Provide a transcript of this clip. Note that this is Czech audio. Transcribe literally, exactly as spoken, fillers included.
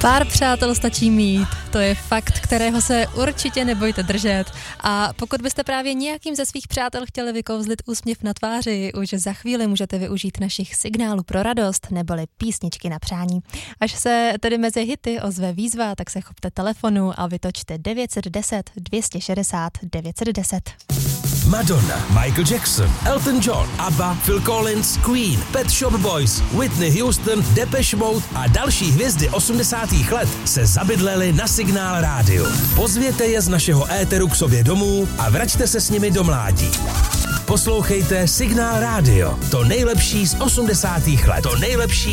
Pár přátel stačí mít, to je fakt, kterého se určitě nebojte držet. A pokud byste právě nějakým ze svých přátel chtěli vykouzlit úsměv na tváři, už za chvíli můžete využít našich signálů pro radost neboli písničky na přání. Až se tedy mezi hity ozve výzva, tak se chopte telefonu a vytočte devět set deset dvě stě šedesát devět set deset. Madonna, Michael Jackson, Elton John, ABBA, Phil Collins, Queen, Pet Shop Boys, Whitney Houston, Depeche Mode a další hvězdy osmdesátých let se zabydleli na Signál rádiu. Pozvěte je z našeho éteru k sobě domů a vraťte se s nimi do mládí. Poslouchejte Signál rádio, to nejlepší z osmdesátých let. To nejlepší